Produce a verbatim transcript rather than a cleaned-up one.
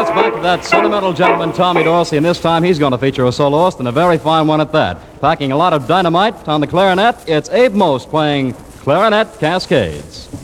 Well, it's back to that sentimental gentleman, Tommy Dorsey, and this time he's going to feature a soloist, and a very fine one at that. Packing a lot of dynamite on the clarinet, it's Abe Most playing Clarinet Cascades.